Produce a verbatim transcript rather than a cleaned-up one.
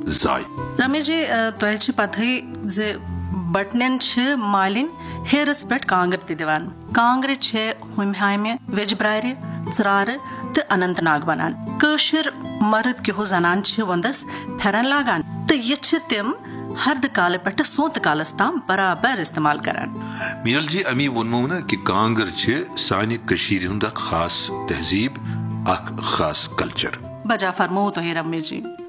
जाय। रमेश जी तुझे पता जे बटन मालिन हेरस पे कांगर दिवान कांगर हम हामे वेज ब्रार त्रार तो अनंत नाग बनान कशिर मर्द क्यों जनान वंदस फेरन लागान तो यह तम हर्द काल पे सोत कालस ताम बराबर इस्तेमाल करान। मीनल जी अमी वनमो ना कि कांगर सानि कशीर हुंद खास तहजीब अख खास कल्चर। बजा फरमो तो रमेश जी।